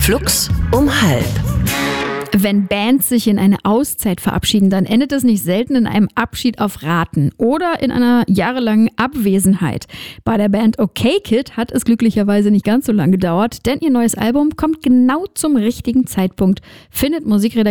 Flux um 1/2. Wenn Bands sich in eine Auszeit verabschieden, dann endet das nicht selten in einem Abschied auf Raten oder in einer jahrelangen Abwesenheit. Bei der Band OK Kid hat es glücklicherweise nicht ganz so lange gedauert, denn ihr neues Album kommt genau zum richtigen Zeitpunkt, findet Musikredakteur